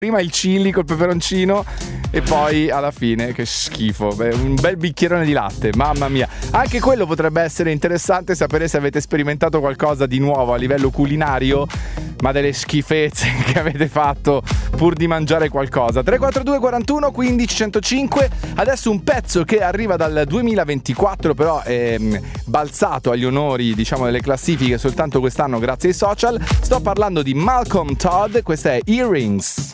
Prima il chili col peperoncino e poi alla fine, che schifo, un bel bicchierone di latte, mamma mia. Anche quello potrebbe essere interessante sapere se avete sperimentato qualcosa di nuovo a livello culinario, ma delle schifezze che avete fatto pur di mangiare qualcosa. 342 41 15 105. Adesso un pezzo che arriva dal 2024, però è balzato agli onori, diciamo, delle classifiche soltanto quest'anno grazie ai social. Sto parlando di Malcolm Todd, questa è Earrings.